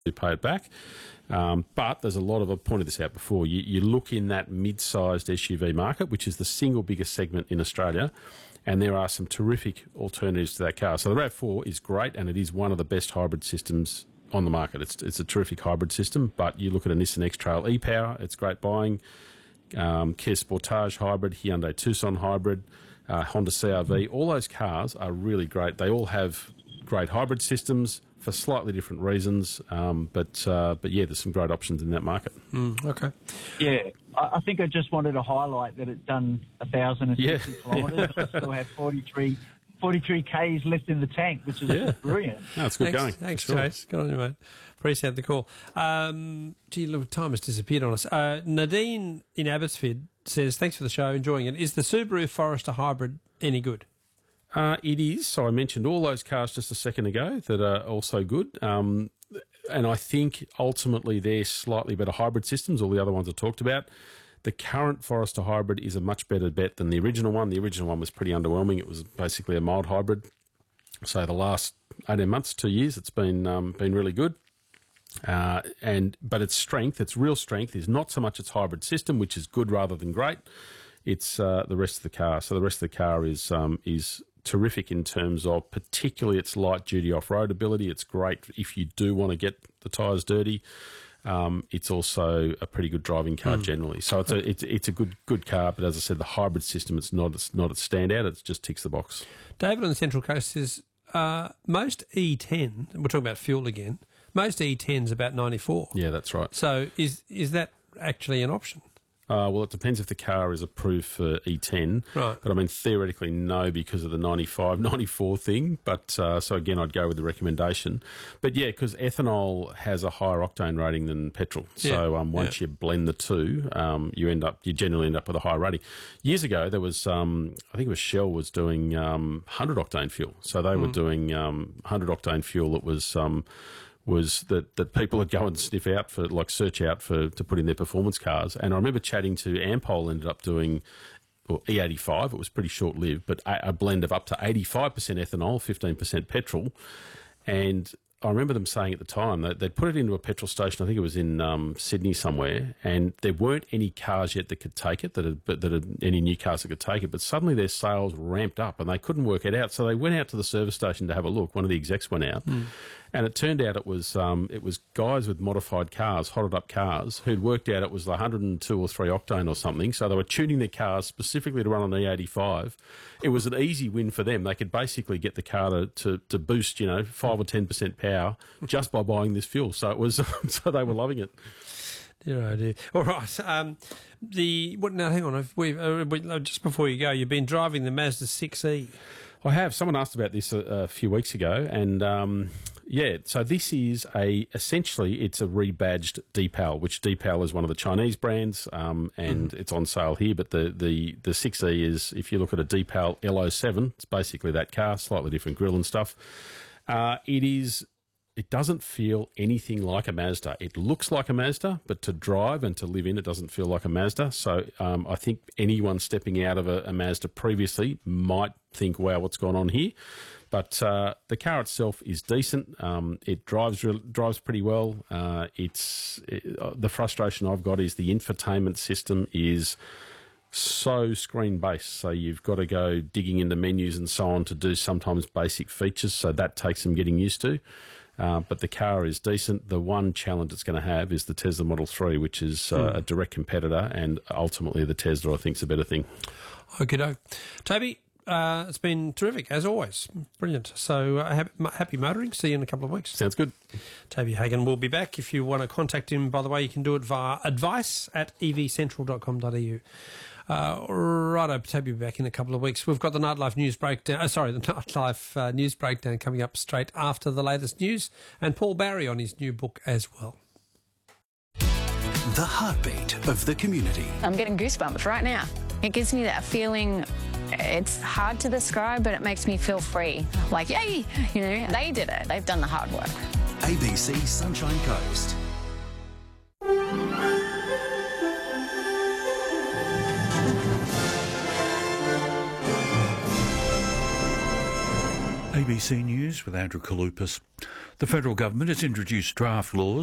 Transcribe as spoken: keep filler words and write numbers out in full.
to pay it back. Um, but there's a lot of, I've pointed this out before, you, you look in that mid-sized S U V market, which is the single biggest segment in Australia, and there are some terrific alternatives to that car. So the RAV four is great, and it is one of the best hybrid systems on the market. It's it's a terrific hybrid system, but you look at a Nissan X-Trail e-Power, it's great buying. Um, Kia Sportage hybrid, Hyundai Tucson hybrid, uh, Honda C R V, all those cars are really great. They all have great hybrid systems for slightly different reasons, um, but uh, but yeah, there's some great options in that market. Mm, okay. Yeah, I, I think I just wanted to highlight that it's done one thousand fifty Yeah. kilometres. I still have forty-three, forty-three Ks left in the tank, which is Yeah. brilliant. No, it's good Thanks, going. thanks, Sure. Chase. Good on you, mate. Appreciate the call. Um, gee, look, time has disappeared on us. Uh, Nadine in Abbotsford says, thanks for the show, enjoying it. Is the Subaru Forester hybrid any good? Uh, it is. So I mentioned all those cars just a second ago that are also good. Um, and I think ultimately they're slightly better hybrid systems, all the other ones I talked about. The current Forester hybrid is a much better bet than the original one. The original one was pretty underwhelming. It was basically a mild hybrid. So the last eighteen months, two years, it's been um, been really good. Uh, and but its strength, its real strength, is not so much its hybrid system, which is good rather than great. It's uh, the rest of the car. So the rest of the car is um, is terrific in terms of particularly its light duty off road ability. It's great if you do want to get the tyres dirty. Um, it's also a pretty good driving car mm. generally. So it's a it's it's a good good car. But as I said, the hybrid system, it's not it's not a standout. It just ticks the box. David on the Central Coast says uh, most E ten. We're talking about fuel again. Most E tens about ninety-four. Yeah, that's right. So is is that actually an option? Uh, well, it depends if the car is approved for E ten. Right. But I mean, theoretically, no, because of the ninety-five, ninety-four thing. But uh, so again, I'd go with the recommendation. But yeah, because ethanol has a higher octane rating than petrol. So Yeah. um, once Yeah. you blend the two, um, you end up, you generally end up with a higher rating. Years ago, there was, um, I think it was Shell was doing um, one hundred octane fuel. So they were Mm. doing um, one hundred octane fuel that was. Um, was that, that people would go and sniff out for, like search out for to put in their performance cars. And I remember chatting to Ampol, ended up doing well, E eighty-five. It was pretty short-lived, but a, a blend of up to eighty-five percent ethanol, fifteen percent petrol. And I remember them saying at the time that they'd put it into a petrol station, I think it was in um, Sydney somewhere, and there weren't any cars yet that could take it, that had, that had any new cars that could take it, but suddenly their sales ramped up and they couldn't work it out. So they went out to the service station to have a look. One of the execs went out. Mm. And it turned out it was um, it was guys with modified cars, hotted up cars, who'd worked out it was one hundred two or three octane or something. So they were tuning their cars specifically to run on E eighty-five. It was an easy win for them. They could basically get the car to, to, to boost, you know, five or ten percent power just by buying this fuel. So it was so they were loving it. Dear oh dear. All right. Um, the what? Now, hang on. We've uh, we, just before you go, you've been driving the Mazda six E. I have. Someone asked about this a, a few weeks ago, and um, yeah, so this is a essentially it's a rebadged Deepal, which Deepal is one of the Chinese brands, um, and mm. it's on sale here. But the the the six E is, if you look at a Deepal L oh seven, it's basically that car, slightly different grille and stuff. Uh, it is. It doesn't feel anything like a Mazda. It looks like a Mazda, but to drive and to live in, it doesn't feel like a Mazda. So um, I think anyone stepping out of a, a Mazda previously might think, wow, what's going on here? But uh, the car itself is decent. Um, it drives re- drives pretty well. Uh, it's it, uh, the frustration I've got is the infotainment system is so screen-based, so you've got to go digging into menus and so on to do sometimes basic features, so that takes some getting used to. Uh, but the car is decent. The one challenge it's going to have is the Tesla Model three, which is uh, mm. a direct competitor, and ultimately the Tesla, I think, is a better thing. Okie doke. Toby, uh, it's been terrific, as always. Brilliant. So uh, happy, happy motoring. See you in a couple of weeks. Sounds good. Toby Hagan will be back. If you want to contact him, by the way, you can do it via advice at e v central dot com dot a u. Uh, righto, Toby will be back in a couple of weeks. We've got the Nightlife News Breakdown, uh, sorry, the Nightlife uh, News Breakdown coming up straight after the latest news, and Paul Barry on his new book as well. The heartbeat of the community. I'm getting goosebumps right now. It gives me that feeling, it's hard to describe, but it makes me feel free. Like, yay, you know, they did it. They've done the hard work. A B C Sunshine Coast. A B C News with Andrew Kalupas. The federal government has introduced draft laws